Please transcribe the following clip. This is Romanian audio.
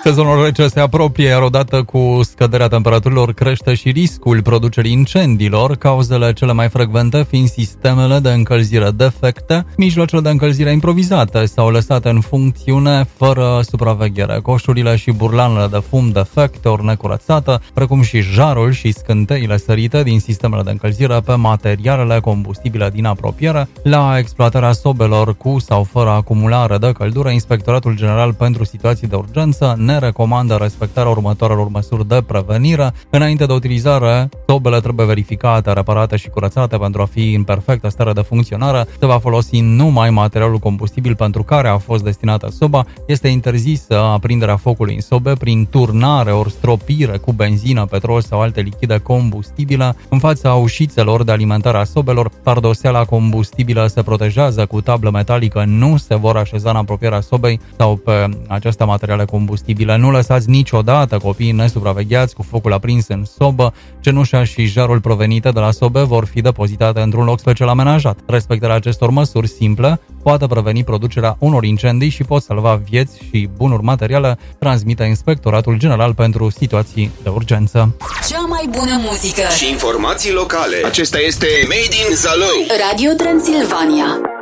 Sezonul rece se apropie, iar odată cu scăderea temperaturilor crește și riscul producerii incendiilor, cauzele cele mai frecvente fiind sistemele de încălzire defecte, mijloacele de încălzire improvizate sau lăsate în funcțiune fără supraveghere, coșurile și burlanele de fum defecte ori necurățate, precum și jarul și scânteile sărite din sistemele de încălzire pe materialele combustibile din apropiere. La exploatarea sobelor cu sau fără acumulare de căldură, Inspectoratul General pentru Situații de Urgență ne recomandă respectarea următoarelor măsuri de prevenire. Înainte de utilizare, sobele trebuie verificate, reparate și curățate pentru a fi în perfectă stare de funcționare. Se va folosi numai materialul combustibil pentru care a fost destinată soba. Este interzisă aprinderea focului în sobe prin turnare ori stropire cu benzină, petrol sau alte lichide combustibile. În fața ușițelor de alimentare a sobelor, pardoseala combustibilă se protejează cu tablă metalică, nu se vor așeza în apropierea sobei sau pe aceste materiale combustibile. Nu lăsați niciodată copiii nesupravegheați cu focul aprins în sobă. Cenușa și jarul provenite de la sobe vor fi depozitate într-un loc special amenajat. Respectarea acestor măsuri simple poate preveni producerea unor incendii și pot salva vieți și bunuri materiale, transmite Inspectoratul General pentru Situații de Urgență. Cea mai bună muzică și informații locale. Acesta este Made in Zalău. Radio Transilvania.